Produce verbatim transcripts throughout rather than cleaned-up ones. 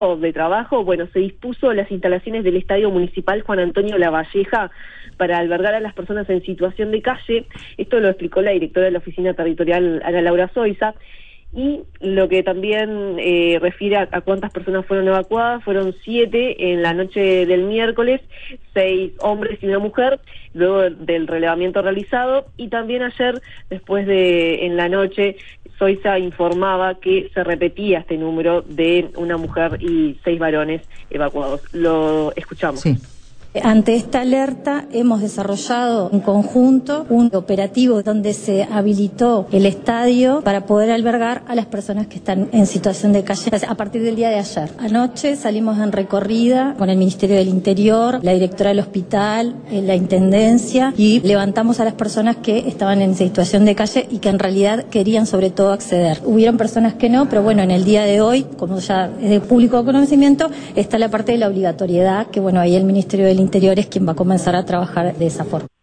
de trabajo, bueno, se dispuso las instalaciones del Estadio Municipal Juan Antonio Lavalleja para albergar a las personas en situación de calle. Esto lo explicó la directora de la Oficina Territorial, Ana Laura Zoiza. Y lo que también eh, refiere a, a cuántas personas fueron evacuadas, fueron siete en la noche del miércoles, seis hombres y una mujer, luego del relevamiento realizado, y también ayer, después de, en la noche, Zoiza informaba que se repetía este número de una mujer y seis varones evacuados. Lo escuchamos. Sí. Ante esta alerta hemos desarrollado en conjunto un operativo donde se habilitó el estadio para poder albergar a las personas que están en situación de calle a partir del día de ayer. Anoche salimos en recorrida con el Ministerio del Interior, la directora del hospital, la Intendencia, y levantamos a las personas que estaban en situación de calle y que en realidad querían sobre todo acceder. Hubieron personas que no, pero bueno, en el día de hoy, como ya es de público conocimiento, está la parte de la obligatoriedad, que bueno, ahí el Ministerio del Interior es quien va a comenzar a trabajar de esa forma.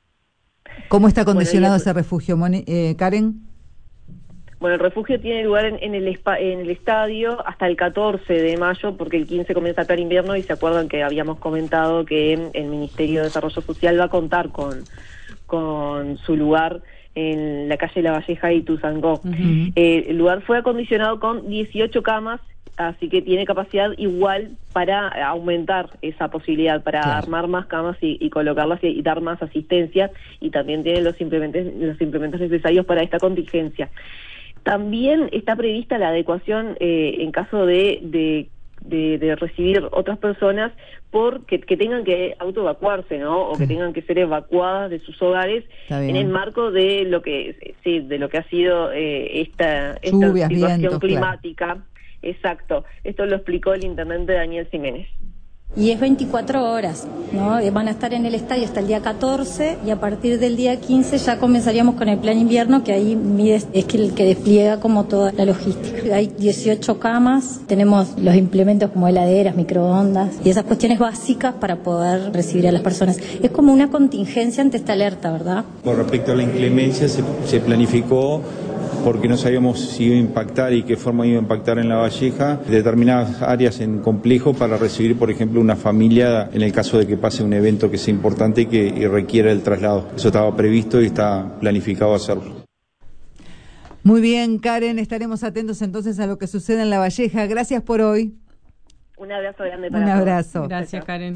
¿Cómo está condicionado bueno, ese refugio, Moni, eh, Karen? Bueno, el refugio tiene lugar en, en, el espa, en el estadio hasta el catorce de mayo, porque el quince comienza el invierno, y se acuerdan que habíamos comentado que el Ministerio de Desarrollo Social va a contar con, con su lugar en la calle Lavalleja y Tuzangó. Uh-huh. Eh, el lugar fue acondicionado con dieciocho camas, así que tiene capacidad igual para aumentar esa posibilidad, para claro. armar más camas y, y colocarlas y, y dar más asistencia, y también tiene los implementos, los implementos necesarios para esta contingencia. También está prevista la adecuación eh, en caso de, de, de, de recibir otras personas porque que tengan que autoevacuarse, ¿no? O que tengan que ser evacuadas de sus hogares en el marco de lo que sí, de lo que ha sido eh, esta, esta Lluvias, situación vientos, climática. Claro. Exacto, esto lo explicó el intendente Daniel Jiménez. Y es veinticuatro horas, ¿no? Van a estar en el estadio hasta el día catorce, y a partir del día quince ya comenzaríamos con el plan invierno, que ahí Mides es que el que despliega como toda la logística. Hay dieciocho camas, tenemos los implementos como heladeras, microondas y esas cuestiones básicas para poder recibir a las personas. Es como una contingencia ante esta alerta, ¿verdad? Con respecto a la inclemencia, se, se planificó, porque no sabíamos si iba a impactar y qué forma iba a impactar en Lavalleja, determinadas áreas en complejo para recibir, por ejemplo, una familia en el caso de que pase un evento que sea importante y que y requiera el traslado. Eso estaba previsto y está planificado hacerlo. Muy bien, Karen, estaremos atentos entonces a lo que sucede en Lavalleja. Gracias por hoy. Un abrazo grande para Un todos. abrazo. Gracias, Karen.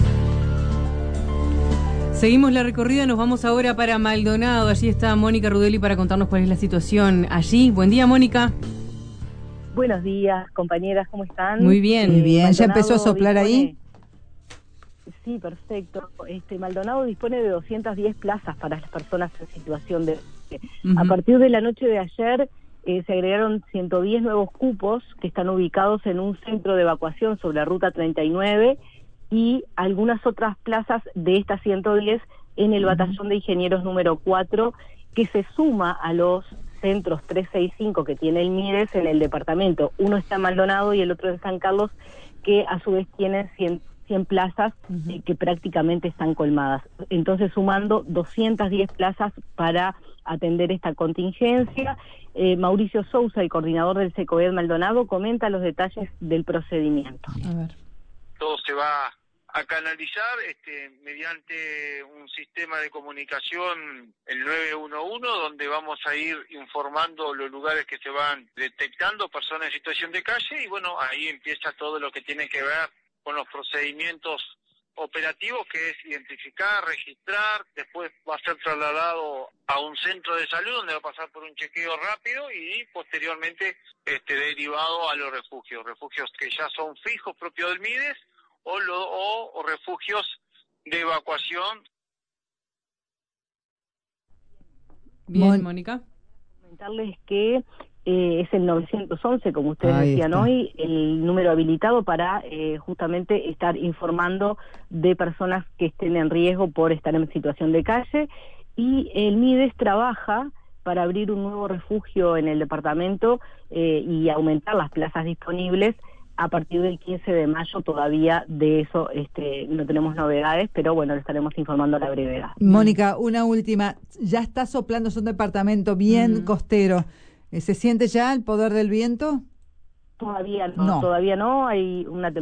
Seguimos la recorrida, nos vamos ahora para Maldonado. Allí está Mónica Rudelli para contarnos cuál es la situación allí. Buen día, Mónica. Buenos días, compañeras, ¿cómo están? Muy bien. Muy bien, Maldonado ¿ya empezó a soplar dispone... ahí? Sí, perfecto. Este Maldonado dispone de doscientas diez plazas para las personas en situación de... Uh-huh. A partir de la noche de ayer eh, se agregaron ciento diez nuevos cupos que están ubicados en un centro de evacuación sobre la ruta treinta y nueve, y algunas otras plazas de estas ciento diez en el batallón de ingenieros número cuatro, que se suma a los centros tres seis cinco que tiene el Mides en el departamento. Uno está en Maldonado y el otro en San Carlos, que a su vez tienen cien, cien plazas uh-huh. eh, que prácticamente están colmadas. Entonces, sumando doscientas diez plazas para atender esta contingencia. Eh, Mauricio Sousa, el coordinador del SECOED Maldonado, comenta los detalles del procedimiento. A ver. Todo se va a canalizar este, mediante un sistema de comunicación, el nueve uno uno, donde vamos a ir informando los lugares que se van detectando personas en situación de calle, y bueno, ahí empieza todo lo que tiene que ver con los procedimientos operativos, que es identificar, registrar, después va a ser trasladado a un centro de salud donde va a pasar por un chequeo rápido y posteriormente este, derivado a los refugios, refugios que ya son fijos propios del Mides o, lo, o, o refugios de evacuación. Bien, Mónica. Comentarles que eh, es el novecientos once, como ustedes Ahí decían está. hoy, el número habilitado para eh, justamente estar informando de personas que estén en riesgo por estar en situación de calle, y el Mides trabaja para abrir un nuevo refugio en el departamento eh, y aumentar las plazas disponibles a partir del quince de mayo. Todavía de eso este, no tenemos novedades, pero bueno, lo estaremos informando a la brevedad. Mónica, una última. Ya está soplando, es un departamento bien uh-huh. costero. ¿Se siente ya el poder del viento? Todavía no, no. todavía no. Hay una